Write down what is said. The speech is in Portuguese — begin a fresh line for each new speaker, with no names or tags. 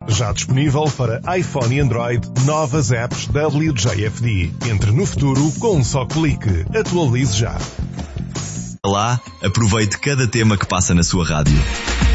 Já disponível para iPhone e Android, novas apps WJFD. Entre no futuro com um só clique. Atualize já.
Lá, aproveite cada tema que passa na sua rádio.